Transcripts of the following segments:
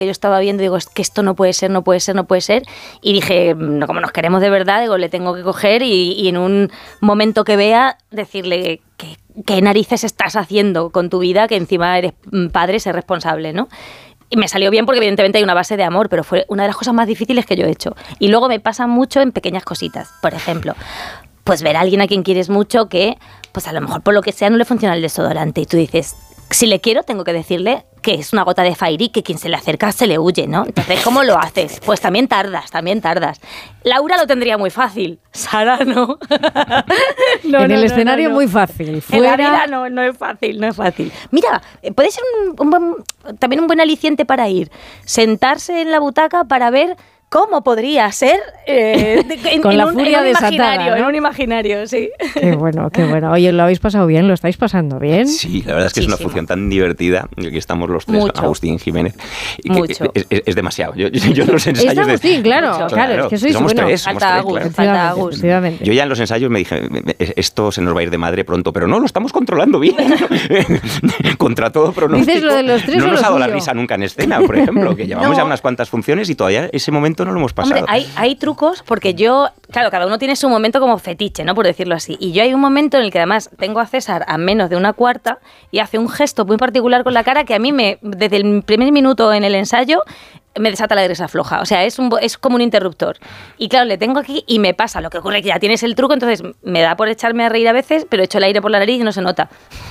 yo estaba viendo, digo, es que esto no puede ser, no puede ser, no puede ser. Y dije, no, como nos queremos de verdad, digo, le tengo que coger y en un momento que vea, decirle qué narices estás haciendo con tu vida, que encima eres padre, ser responsable, ¿no? Y me salió bien porque evidentemente hay una base de amor, pero fue una de las cosas más difíciles que yo he hecho. Y luego me pasa mucho en pequeñas cositas. Por ejemplo, pues ver a alguien a quien quieres mucho que, pues a lo mejor por lo que sea no le funciona el desodorante. Y tú dices, si le quiero, tengo que decirle que es una gota de Fairy, que quien se le acerca se le huye, ¿no? Entonces, ¿cómo lo haces? Pues también tardas. Laura lo tendría muy fácil. Sara, no. En el escenario muy fácil. Fuera... En la vida no es fácil. Mira, puede ser también un buen aliciente para ir. Sentarse en la butaca para ver cómo podría ser con la furia desatada, ¿no? En un imaginario, sí. Qué bueno. Oye, ¿lo habéis pasado bien? ¿Lo estáis pasando bien? Sí, la verdad es que es una función tan divertida. Aquí estamos los tres, mucho. Agustín, Jiménez. Y mucho. Es demasiado. Yo los ensayos... Es Agustín, claro, es que sois somos bueno. tres. Falta Agus. Yo ya en los ensayos me dije, esto se nos va a ir de madre pronto, pero no, lo estamos controlando bien. Contra todo pronóstico. Dices lo de los tres. No nos ha dado la suyo. risa nunca en escena, por ejemplo, que llevamos ya unas cuantas funciones y todavía ese momento no lo hemos pasado. Hombre, hay trucos porque yo, claro, cada uno tiene su momento como fetiche, ¿no? Por decirlo así. Y yo hay un momento en el que además tengo a César a menos de una cuarta y hace un gesto muy particular con la cara que a mí desde el primer minuto en el ensayo me desata la grasa floja. O sea, es como un interruptor. Y claro, le tengo aquí y me pasa. Lo que ocurre es que ya tienes el truco, entonces me da por echarme a reír a veces, pero echo el aire por la nariz y no se nota.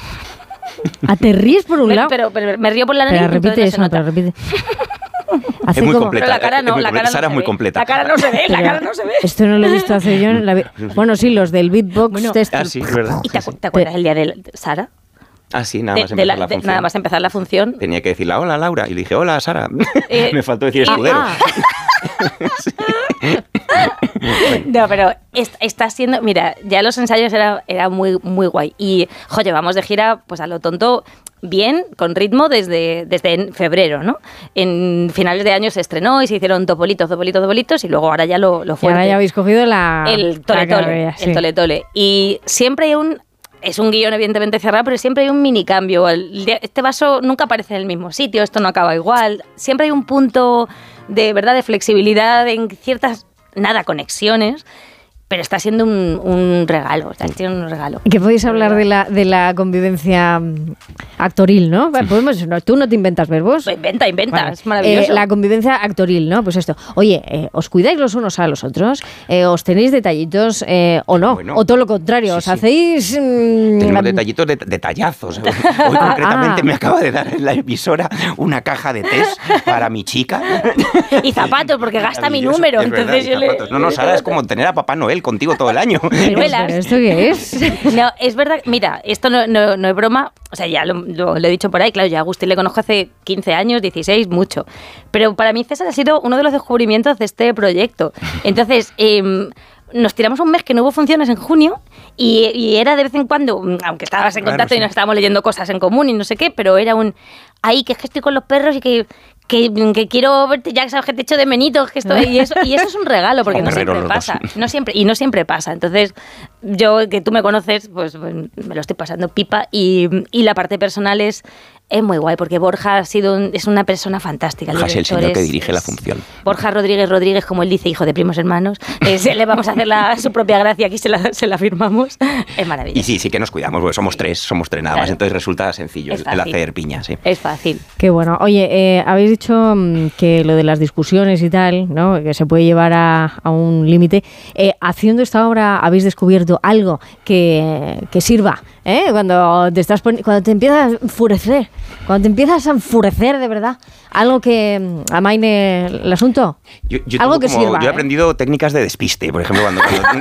¿Te ríes por un lado? Pero me río por la nariz y repite entonces no se nota. repite. Es muy completa. Pero la cara no, la cara Sara no es muy se ve. completa. La cara no se ve. Esto no lo he visto hacer yo en la vida. Bueno, sí, los del beatbox. Sí, es verdad. ¿Y te acuerdas el día de Sara? Ah, sí, nada más empezar la función. Nada más empezar la función. Tenía que decirle, hola, Laura. Y le dije, hola, Sara. Me faltó decir escudero. No, pero está siendo... Mira, ya los ensayos era muy, muy guay. Y, llevamos de gira, pues a lo tonto, bien, con ritmo, desde febrero, ¿no? En finales de año se estrenó y se hicieron topolitos, y luego ahora ya lo fuerte. Y ahora ya habéis cogido el tole-tole. Y siempre hay es un guión evidentemente cerrado, pero siempre hay un mini cambio. Este vaso nunca aparece en el mismo sitio, esto no acaba igual. Siempre hay un punto de flexibilidad en ciertas, conexiones, pero está siendo un regalo. Que podéis hablar de la convivencia actoril, ¿no? Tú no te inventas verbos. Inventa, vale. Es maravilloso. La convivencia actoril, ¿no? Pues esto. Oye, ¿os cuidáis los unos a los otros? ¿Os tenéis detallitos o no? Bueno, o todo lo contrario, ¿os hacéis...? Tenemos detallitos, detallazos. Hoy concretamente me acaba de dar en la emisora una caja de test para mi chica. Y zapatos, porque gasta mi número. Entonces No, Sara, es como tener a Papá Noel contigo todo el año. ¿Pero esto qué es? No, es verdad. Mira, esto no es broma. O sea, ya lo he dicho por ahí. Claro, yo a Agustín le conozco hace 15 años, 16, mucho. Pero para mí César ha sido uno de los descubrimientos de este proyecto. Entonces, nos tiramos un mes que no hubo funciones en junio y era de vez en cuando, aunque estabas en contacto y nos estábamos leyendo cosas en común y no sé qué, pero era ahí que es que estoy con los perros y que quiero verte, ya sabes que te echo de menitos, que estoy, y eso es un regalo, porque no siempre pasa, no siempre pasa. Entonces, yo, que tú me conoces, pues me lo estoy pasando pipa, y la parte personal es muy guay, porque Borja es una persona fantástica. Borja es el señor que dirige la función. Borja Rodríguez, como él dice, hijo de primos hermanos, le vamos a hacer su propia gracia, aquí se la firmamos, es maravilloso. Y sí que nos cuidamos, porque somos tres nada más, entonces resulta sencillo el hacer piña, sí. Es fácil. Qué bueno. Oye, habéis dicho que lo de las discusiones y tal, ¿no? Que se puede llevar a un límite. Haciendo esta obra, ¿habéis descubierto algo que sirva? Cuando te empiezas a enfurecer, de verdad, algo que amaine el asunto. Algo que sirva. Yo he aprendido técnicas de despiste, por ejemplo,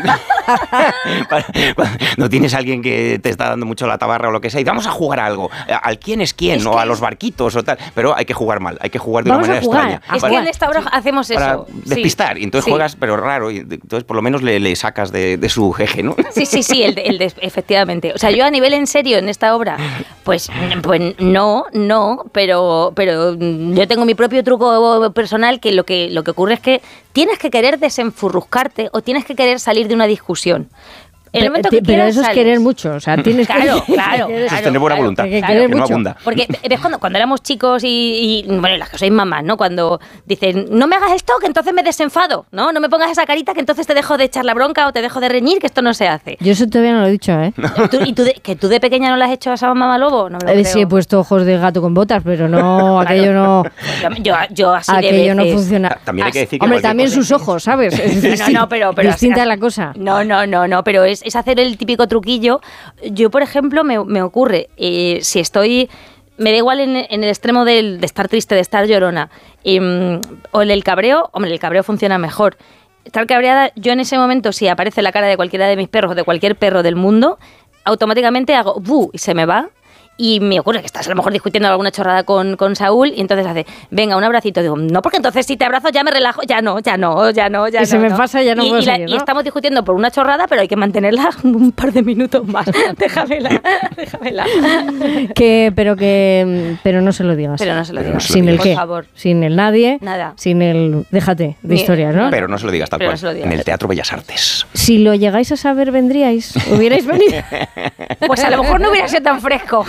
cuando tienes a alguien que te está dando mucho la tabarra o lo que sea, y vamos a jugar a algo, al quién es quién, o a los barquitos o tal, pero hay que jugar mal, hay que jugar de una manera extraña. Es que en esta obra hacemos eso. Para despistar, y entonces juegas, pero raro, y entonces por lo menos le sacas de su jeje, ¿no? Sí, efectivamente. O sea, yo a nivel en serio en esta obra, pues no, pero yo tengo mi propio truco personal, que lo que ocurre es que tienes que querer desenfurruscarte o tienes que querer salir de una discusión. En el momento que pero quieras, eso es sales. querer mucho, o sea, tienes Claro, que... claro. Eso es tener buena voluntad, que que querer no mucho. abunda. Porque ves cuando éramos chicos bueno, las que sois mamás, ¿no? Cuando dicen, no me hagas esto, que entonces me desenfado, ¿no? No me pongas esa carita, que entonces te dejo de echar la bronca o te dejo de reñir, que esto no se hace. Yo eso todavía no lo he dicho, ¿eh? ¿Que tú de pequeña no le has hecho a esa mamá lobo? No me lo creo. Sí, he puesto ojos de gato con botas, pero no, aquello no... Yo así de Aquello no veces. funciona. También hay que decir que Hombre, cualquier también cosa- sus ojos, ¿sabes? No, pero distinta así- la cosa. No, pero es hacer el típico truquillo. Yo, por ejemplo, me ocurre, si estoy... Me da igual en el extremo de estar triste, de estar llorona, o en el cabreo. Hombre, el cabreo funciona mejor. Estar cabreada, yo en ese momento, si aparece la cara de cualquiera de mis perros o de cualquier perro del mundo, automáticamente hago ¡bu! Y se me va. Y me ocurre que estás a lo mejor discutiendo alguna chorrada con Saúl y entonces hace, venga, un abracito. Digo, no, porque entonces si te abrazo ya me relajo, ya no. Y se me pasa, ya no puedo seguir, ¿no? Y estamos discutiendo por una chorrada, pero hay que mantenerla un par de minutos más. Déjamela. Pero no se lo digas. Pero no se lo digas. Sin el por qué, favor. sin el nadie, Nada. sin el déjate de historias, ¿no? Pero no se lo digas tal Pero cual. no se lo digas. En el Teatro Bellas Artes. Si lo llegáis a saber, vendríais, hubierais venido. Pues a lo mejor no hubiera sido tan fresco.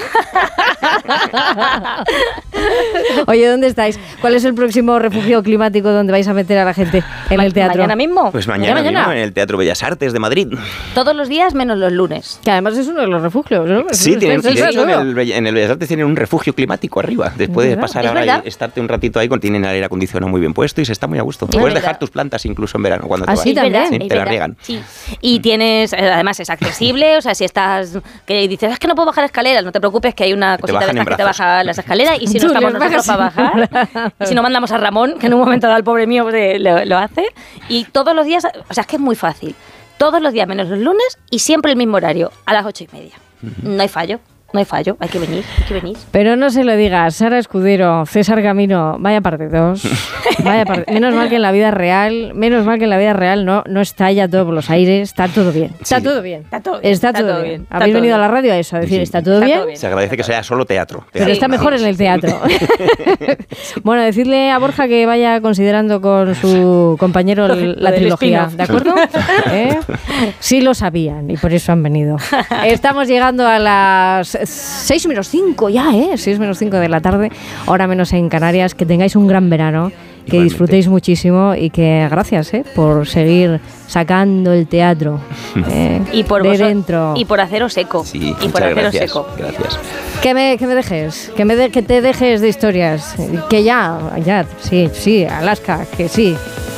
Oye, ¿dónde estáis? ¿Cuál es el próximo refugio climático donde vais a meter a la gente en el teatro? Mañana mismo. Pues mañana mismo en el Teatro Bellas Artes de Madrid. Todos los días menos los lunes. Que además es uno de los refugios, ¿no? Sí, tienen, Es de hecho, nuevo. en el Bellas Artes tienen un refugio climático arriba. Después de ¿Verdad? pasar ¿Es ahora verdad? y estarte un ratito ahí, tienen el aire acondicionado muy bien puesto y se está muy a gusto. Es Puedes verdad. dejar tus plantas incluso en verano cuando Ah, te sí, vayas. también. Sí, Es te la verdad, riegan. sí. Y tienes, además es accesible, o sea, si estás, que dices, es que no puedo bajar escaleras, no te preocupes, que hay una Te cosita de bajan en estas que te brazos. baja las escaleras y si Tú no estamos les nosotros bajas para bajar, y si no mandamos a Ramón, que en un momento dado el pobre mío lo hace, y todos los días, o sea, es que es muy fácil, todos los días menos los lunes y siempre el mismo horario, a las 8:30. No hay fallo. No hay fallo, hay que venir. Pero no se lo digas, Sara Escudero, César Camino, vaya partidos. Menos mal que en la vida real no está ya todo por los aires, está todo bien. Está Sí. todo bien. Está todo bien, Está está todo todo bien. bien, está Habéis todo venido a bien. la radio a eso, a decir, Sí. ¿está todo Está bien? todo bien. Se agradece que sea solo teatro. Pero Sí, está mejor en el teatro. Sí. Bueno, decirle a Borja que vaya considerando con su compañero la del trilogía, spin-off. ¿de acuerdo? Sí lo sabían y por eso han venido. Estamos llegando a las 6 menos 5 ya, 6 menos 5 de la tarde, hora menos en Canarias. Que tengáis un gran verano, que Igualmente. disfrutéis muchísimo y que gracias por seguir sacando el teatro Y por de vosotros- dentro. y por haceros seco. Sí, y por muchas haceros gracias. seco. Gracias. Que me dejes, que te dejes de historias, que ya, sí, Alaska, que sí,